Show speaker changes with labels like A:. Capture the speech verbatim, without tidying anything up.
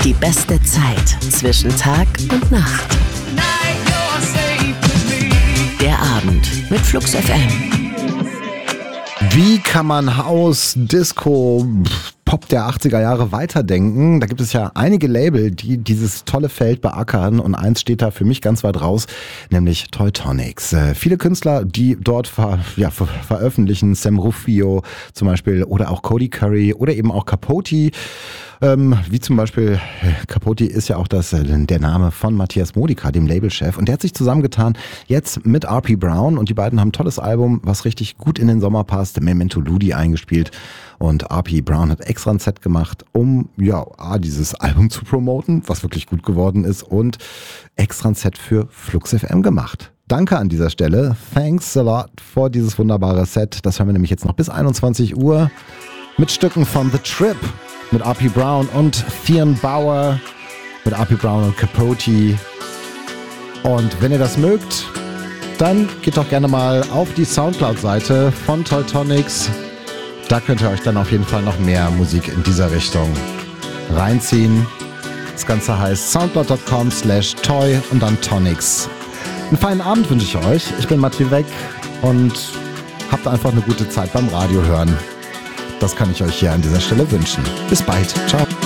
A: Die beste Zeit zwischen Tag und Nacht. Der Abend mit Flux F M.
B: Wie kann man House, Disco, Pop der achtziger Jahre weiterdenken? Da gibt es ja einige Label, die dieses tolle Feld beackern und eins steht da für mich ganz weit raus, nämlich Toytonics. Äh, viele Künstler, die dort ver, ja, ver, veröffentlichen, Sam Rufio zum Beispiel oder auch Cody Curry oder eben auch Capote. Ähm, wie zum Beispiel, Capote ist ja auch das, äh, der Name von Matthias Modica, dem Labelchef. Und der hat sich zusammengetan jetzt mit R P Brown und die beiden haben ein tolles Album, was richtig gut in den Sommer passt, Memento Ludi eingespielt. Und R P Brown hat extra ein Set gemacht, um ja A, dieses Album zu promoten, was wirklich gut geworden ist, und extra ein Set für Flux F M gemacht. Danke an dieser Stelle. Thanks a lot for dieses wunderbare Set. Das hören wir nämlich jetzt noch bis einundzwanzig Uhr mit Stücken von The Trip, mit R P Brown und Theon Bauer, mit R P Brown und Capote. Und wenn ihr das mögt, dann geht doch gerne mal auf die Soundcloud-Seite von Toytonics. Da könnt ihr euch dann auf jeden Fall noch mehr Musik in dieser Richtung reinziehen. Das Ganze heißt soundcloud.com slash toy und dann Tonics. Einen feinen Abend wünsche ich euch. Ich bin Matti Weg und habt einfach eine gute Zeit beim Radio hören. Das kann ich euch hier an dieser Stelle wünschen. Bis bald. Ciao.